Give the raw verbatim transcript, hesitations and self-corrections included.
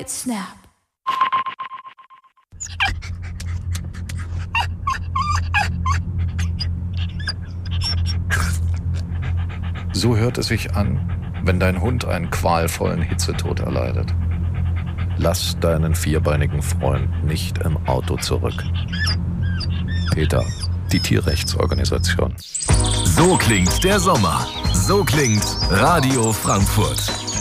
great snap. So hört es sich an, wenn dein Hund einen qualvollen Hitzetod erleidet. Lass deinen vierbeinigen Freund nicht im Auto zurück. PETA, die Tierrechtsorganisation. So klingt der Sommer. So klingt Radio Frankfurt.